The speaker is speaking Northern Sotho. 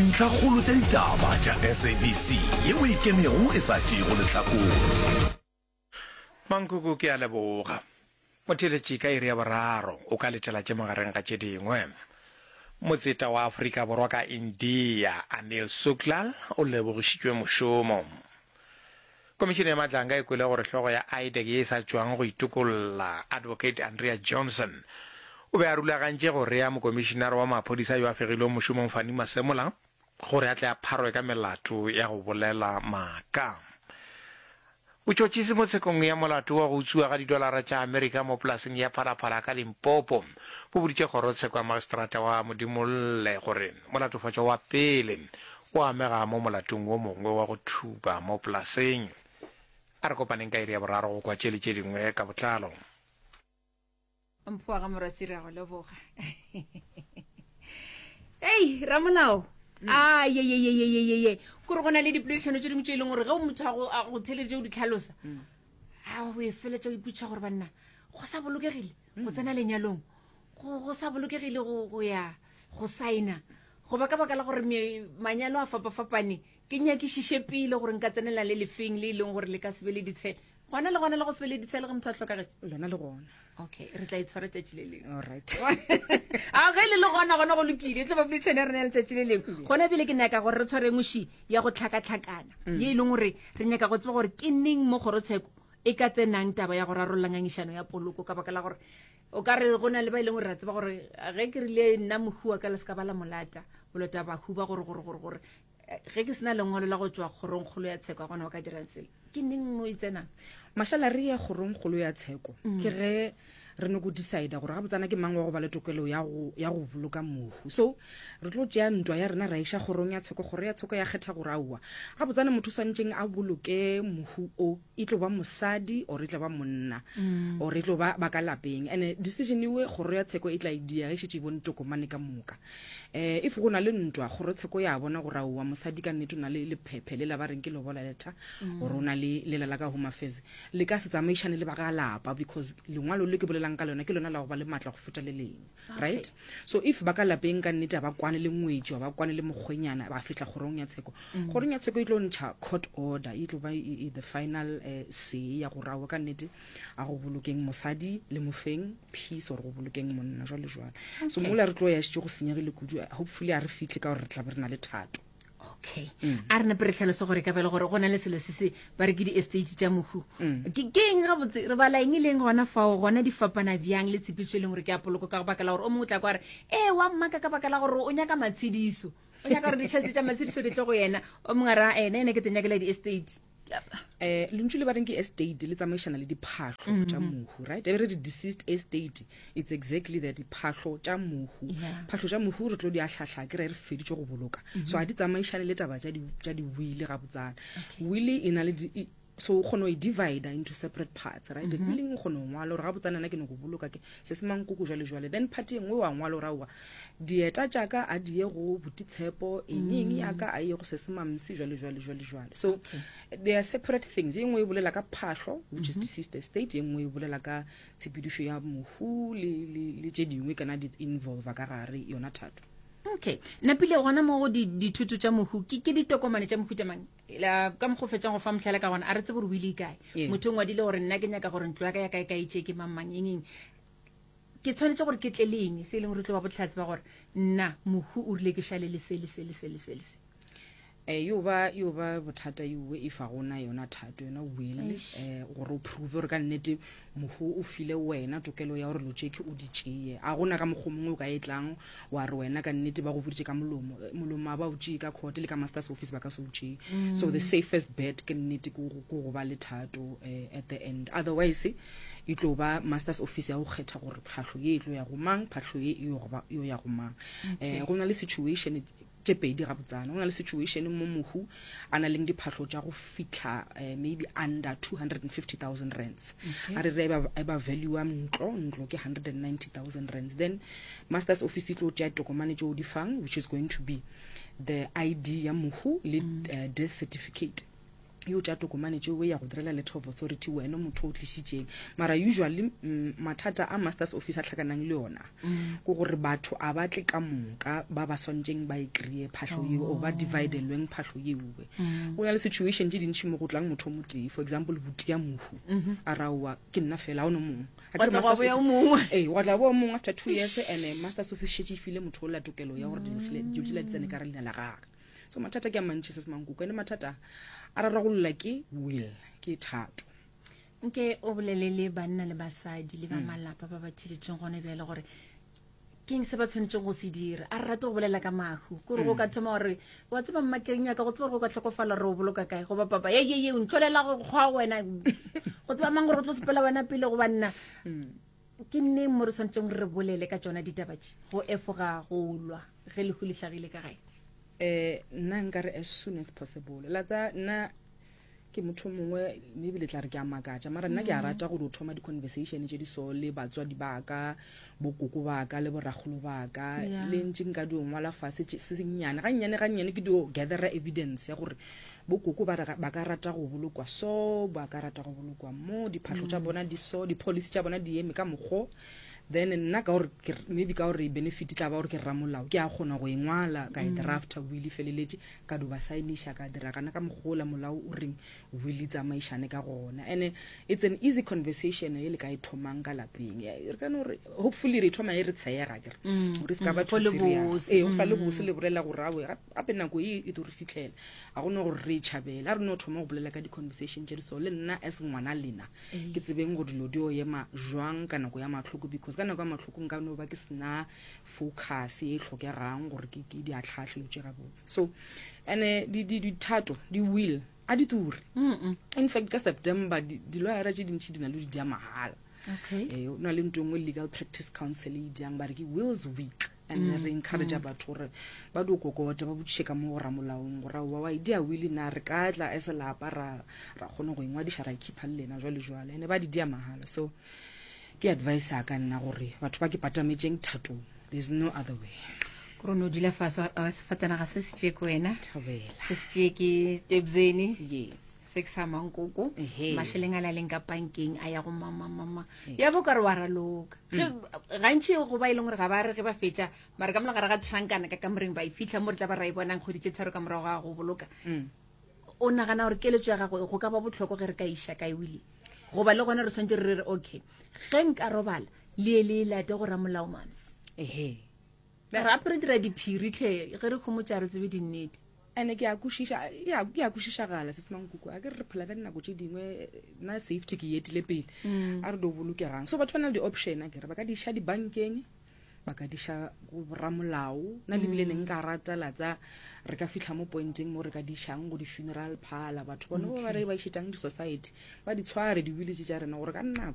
dintlhakgolo tša ditaba tša SABC yeo e kemego e sa tšego lehlakong. Mankuku ke a leboga. Motheletši ka iri ya boraro o ka letela tše magareng ga tše dingwe. Motseta wa Afrika Borwa ka India Anil Suklal o lebogišitšwe mošomo. Komišene ya Matlanga e kwele gore hlogo ya IDEC ye sa tšwang go itukolla Advocate Andrea Johnson o be a rulagantše gore ya mokomišenare wa maphodisa yo a fegilwe mošomong Fani Masemola gore a tle a pharwe ka melato ya go bolela maaka. O tšotšise mo tshekong ya molato wa go utswiwa ga $1 tša Amerika mo polaseng ya Phalaphala ka Limpopo bo boditše kgorotsheko ya magistrata wa Modimolle gore molatofatšo wa pele o amega mo molatong wo mongwe wa go thuba mo polaseng. A re kopaneng ka iri ya boraro go kwa tše le tše dingwe ka botlalo. Mphoa ga morasi ra go leboga. Hey, Ramolao. Ye. Kore gona le dipoledišano tše dingwe tše e leng gore ge o motho a go theleditše o di tlhalosa o e feletša o iputša gore banna go sa bolokegile go tsena lenyalong, go sa bolokegile go ya go saena go ba ka baka la gore manyalo a fapafapane ke nyakišiše pele gore nka tsenela le lefeng le e leng gore le ka sebe le ditshele gona le go sebe le ditshele ge motho a tlhokagetse lona le gona. Okay, re tla itshwara tšatši le leng. Alright. Ge le gona go lokile tlo ba bolitšhane re na le tšatši le leng gona pele ke nyaka gore re tshware ngoši ya go tlhakatlhakana ye e leng gore re nyaka go tseba gore ke neng mo kgorotsheko e ka tsenang taba ya go rarolola ngangišano ya poloko ka baka la gore o ka re go na le ba e leng gore ra tseba gore ge ke rile nna mohua ka le se ka ba la molata bolota bahu ba gore ge ke sena lengwalo la go tswa kgorongkgolo ya tsheko gona o ka dirang selo ke neng mo e tsenang mashala re ya kgorongkgolo ya tsheko ke ge re no go decide gore ga botsana ke mang wa go ba le tokelo ya go boloka mohu. So re tlo tšea ntwa ya rena ra iša kgorong ya tsheko gore ya tsheko ya kgetha gore aowa ga botsana motho swanetšeng a boloke mohu o e tlo ba mosadi or e tlo ba monna or e tlo ba ka lapeng and decision ewe kgoro ya tsheko e tla idia e šetše bone tokomane ka moka. If go na le ntwa kgoro tsheko ya bona gore aowa mosadi ka nnete o na le phephe le la ba reng ke lobola leta or o na le lela ka Home Affairs le ka se tsamaišane le ba ga lapa because lengwalo le ke bolelang ka lona ke lona la go ba le matla go feta le leng, right? So if ba ka lapeng ka nnete ba kwane le ngwetši ba kwane le mokgwenyana ba fitla kgorong ya tsheko kgorong ya tsheko e tlo ntšha court order e tlo ba the final say ya go rawa ka nnete a go bolokeng mosadi le mofeng peace or go bolokeng monna jwale. So mola re tlo ya šitše go senyegile kudu hopefully a re fitlhe ka gore re tla be re na le thato. Okay. A re nape re tlhalose gore ka bele gore go na le selo se se ba re ke di-estate tša mohu ke eng gabotse re bala eng e leng gona fao gona di fapana bjang le tshepišo e leng gore ke a poloko ka go baka la gore o mongwe tla kwa re wa mmaka ka baka la gore o nyaka matshediso o nyaka gore ditšhelete tša matshediso di tle go yena o mongwe ra ene ke tsenyakela di-estate lentšu le ba reng ke estate le tsamaišana le diphatlho tša mohu, right? Ebe re di-deceased estate it's exactly that diphatlho tša mohu phatlho tša mohu re tlo di ahlahla ke re feditše go boloka so a di tsamaišane le taba tša di-wille ga botsana wille e na le so o kgona o divide into separate parts, right? Willing o kgona o ngwala gore ga botsana nna ke no go boloka ke se se mankoko jwale then party engwe wa ngwala gore aowa dieta tšaka a die go botitshepo eng yaka a ye go se se mamsi jwale. So they are separate things. Engwe e bolela ka phahlo which is deceased estate, engwe e bolela ka tshepedišo ya mohu le tše dingwe kana di involve ka gare yona thato. Okay, napile gona mo dithuto tša mohu ke ditokomane tša mohu temang ka mo go fetšang go fa mohlala ka gona a re tse gore o ile kae motho ngwa dile gore nna ke nyaka gore ntlo ya ka ya kae ke mamang eng ke tshwanetse gore ke tle leng se e leng gore tlo ba botlhatsi ba gore nna mohu o rile ke šale le se yo ba bothata yowe e fa gona yona thato yona will gore o prove gore ka nnete mohu o file wena tokelo ya gore lotšeke o di tšee a gona ka mokgwa mongwe o ka etlang wa re wena ka nnete ba go boditše ka molomo a ba o tšee ka court le ka masters office ba ka se o tšee so the safest bet ke nnete ke go ba le thato at the end otherwise e tlo ba masters office ya go kgetha gore phatlho ye e tlo ya go mang phatlho ye yo ya go mang go na le situation tše pedi ga botsana go na le situation mo mohu a na leng diphatlho tša go fitlha maybe under 250,000 rands a re e ba value ntlo ke 190,000 rands then masters office e tlo tšea tokomane tšeo di fang which is going to be the ID ya mohu le death certificate yo tša tokomane tšeo ya go direla letter of authority wena motho o tlišitšeng mara usually mathata a masters office a tlhakanang le yona ko gore batho a batle ka moka ba ba swantšeng ba e-kry-e phatlho yeo o ba dividelweng phatlho yeowe go na le situation tše dintšhi mo go tlang motho o motee for example butia mohu a raowa ke nna fela a ono mongwe wa tla bo mongwe after 2 years and masters office šetše e file motho o la tokelo ya gore dilo di la di tsene ka re leina la gage so mathata ke a mantši se semangkuka ene mathata a raragolola ke will ke thato nke o bolele le banna le basadi le ba malapa ba ba tsheditseng gone bjale gore keng se ba tshwanetseng go se dira a rate go bolela ka mahu kore go ka thoma gore wa tseba mmakering yaka go tseba gore go ka tlhokofala re o boloka kae go ba papa ye ntlolela go kgwa wena go tseba mang gore o tlo sepela wena pele go banna ke nne mo re tshwanetseng re bolele ka tsona ditabatše go efoga go lwa ge le go letlhagile ka gae nna nkare as soon as possible la tsa nna ke motho mongwe maybe le tla re ke a makatša mara nna ke a rata gore o thoma di-conversation tše di so le batswadi baka bokoko baka le boragolo baka le ntše nka dio ngwala fase se sennyane gannyane ke dio gathera evidence ya gore bokoko ba ka rata go bolokwa so ba ka rata go bolokwa mo diphatlho tša bona di so di-policy tša bona di eme ka mokgo then nna ka gore maybe ka gore benefit tla ba gore ke ramolao ke a kgona go engwala ka drafta will feleletše ka do ba signisha ka dira kana ka mogola molao o reng will tsamaišane ka gona and it's an easy conversation e le ka e thomang ka lapeng re ka no re hopefully re thoma e re tshega ke re ska ba too serious o sa le bose le borela go rawe gape nako e tlo re fitlhela a gona gore re tšhabela re no thoma go bolela ka di-conversation tše di so le nna as ngwana lena ke tsebeng go dilo di o ema jwang ka nako ya matlhoko because ka nako ya matlhokong ka no ba ke sena focus e tlhokegang gore ke di atlhatlhelo tše gabotse so and dithato di will a di ture in fact ka September di-lawyer tše dintšhi di na le di dia mahala o na le ntho ngwe legal practice council e diang ba re ke wills week and re encourage batho gore ba di kokote ba botšiše ka mo go ramolaong gore wa idea will na re ka tla as lapa ra kgona go ingwadiša ra keepa le lena jwale ene ba di dia mahala so ke advice a ka nna gore batho ba ke patametšeng thatong there's no other way kore no dula fase a sefatanaga se se tšee ke wena Thabela. se se tšee ke Tebzeni yes se ke sa mankoko Ehe. mašheleng a laleng ka pankeng a ya go mamamama ya bo ka re wa raloka gantši go ba e leng gore ga ba re ge ba fetša mare ka molagare ga trankana ka kamoreng ba e fitlha mo re tla ba ra e bonang kgoditše tharo ka morago ga go boloka o nagana gore keletso ya gago go ka ba botlhoko ge re ka iša ka e wile goba le gona re tshwanetse re re okay ge nka robala le late go ramolao mams gape re dira diphiritlhe ge re kgomotša re tsebe dinnete ane ke a kwešišagala se semangkuku a ke re phela ka dinako tše dingwe na safety ke etile pele a re di o bolokegang so batho ba na le di-option a kere ba ka di iša dibankeng ba ka diša go ramolao na lebile ne nka ratala tsa re ka fitlha mo pointeng mo re ka dišang go di-funeral parlor batho bona ba re ba išetšang di-society ba di tshware di-village tša rena gore ka nako